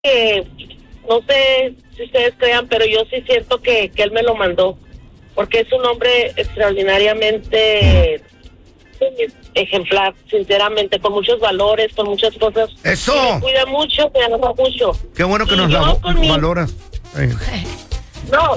que, no sé si ustedes crean, pero yo sí siento que él me lo mandó, porque es un hombre extraordinariamente ejemplar, sinceramente, con muchos valores, con muchas cosas. ¡Eso! Me cuida mucho, me ama mucho. Qué bueno que Y nos valoras. No,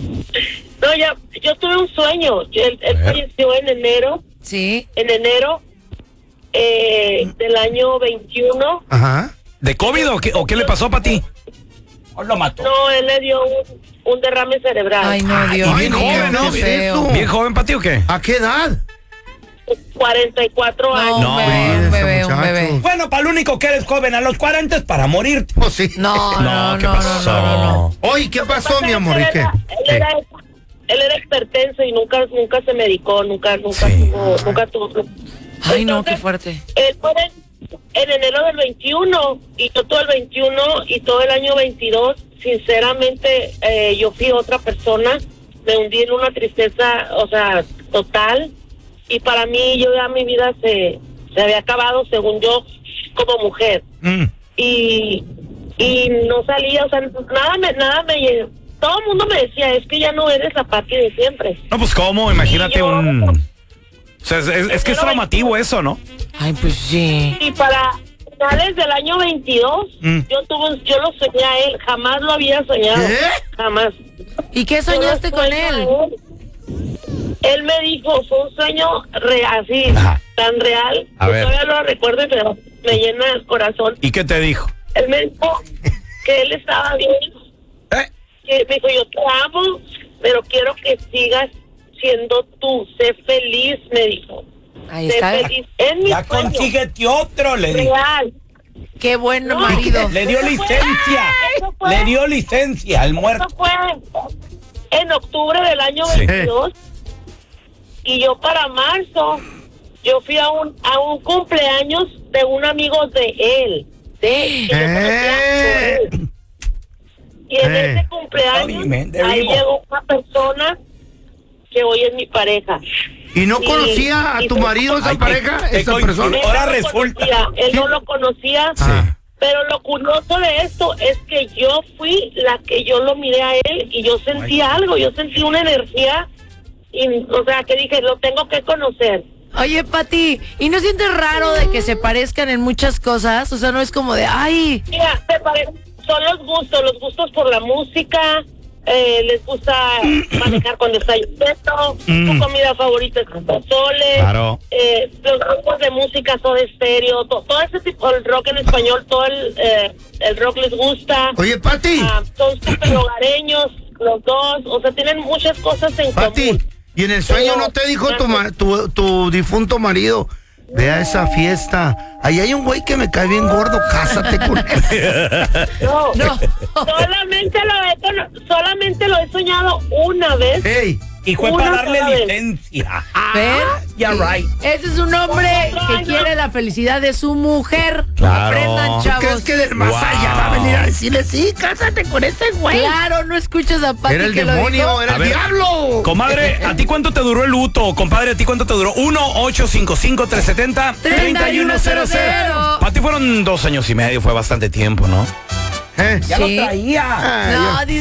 yo tuve un sueño. Él falleció en enero. Sí. En enero del año 21. Ajá. ¿De COVID o qué le pasó para ti? ¿O lo mató? No, él le dio un derrame cerebral. Ay, no, Dios Ay, mío, joven, ¿no? qué feo. Eso. ¿Bien joven para ti o qué? ¿A qué edad? 44 años. No, un bebé. Bueno, para lo único que eres joven a los 40 es para morirte. Pues sí. No. ¿Qué pasó? No. Oye, ¿qué pasó, mi amor? ¿Y qué? Él era hipertenso y nunca se medicó, nunca Sí. tuvo. Ay, no, Entonces, qué fuerte. Él fue en enero del 21 y yo todo el 21 y todo el año 22, sinceramente, yo fui otra persona, me hundí en una tristeza, o sea, total, y para mí mi vida se había acabado, según yo, como mujer. Y no salía, o sea, nada me todo el mundo me decía, es que ya no eres la Pati de siempre. No, pues cómo, imagínate yo, O sea, es que es traumativo eso, ¿no? Ay, pues sí. Y para finales del año 22, yo lo soñé a él, jamás lo había soñado. ¿Qué? Jamás. ¿Y qué soñaste con él? Él me dijo, fue un sueño así, Ajá. tan real, A que ver. todavía lo recuerdo, pero me llena el corazón. ¿Y qué te dijo? Él me dijo que él estaba bien, que me dijo, yo te amo, pero quiero que sigas siendo tú, sé feliz, me dijo. Ahí Sé está. feliz. En mi Ya sueño, consíguete otro, le dijo. real. Qué buen No, marido. Le dio licencia. Eso fue. Le dio licencia al muerto. Eso fue en octubre del año Sí. 22 y yo para marzo yo fui a un cumpleaños de un amigo de él, que yo conocía por él. Y en ese cumpleaños Oye, de ahí vivo. llegó una persona que hoy es mi pareja. ¿Y no conocía a tu marido esa Ay, pareja, te esa coincido. persona? Él Ahora no lo resulta. conocía, él no lo conocía. Ah. Pero lo curioso de esto es que yo fui la que yo lo miré a él y yo sentí algo, yo sentí una energía, y, o sea, que dije, lo tengo que conocer. Oye, Pati, ¿y no sientes raro de que se parezcan en muchas cosas? O sea, no es como de, ay, Mira, son los gustos por la música, les gusta manejar cuando está lloviendo, su comida favorita es el pozole, Claro. los grupos de música son estéreo, todo ese tipo, el rock en español, todo el rock les gusta. Oye, Pati. Son súper hogareños los dos, o sea, tienen muchas cosas en Pati, común. ¿y en el sueño no te dijo tu difunto marido? Ve a esa fiesta. Ahí hay un güey que me cae bien gordo, cásate con él. No, no. solamente lo he soñado una vez. Ey, Y fue Una para darle sola vez. licencia. ¿ven? Ya, right. Ese es un hombre que quiere la felicidad de su mujer. Claro. Aprendan, ¿tú chavos. crees que del más allá va a venir a decirle, sí, cásate con ese güey? Claro, no escuchas a Pati Era el que lo demonio, dijo. era A el ver, diablo. Comadre, ¿a ti cuánto te duró el luto? Compadre, ¿a ti cuánto te duró? 1-855-370-3100. Para ti fueron 2 años y medio, fue bastante tiempo, ¿no? ¿Eh? Sí. traía. Ah, No, yo- dice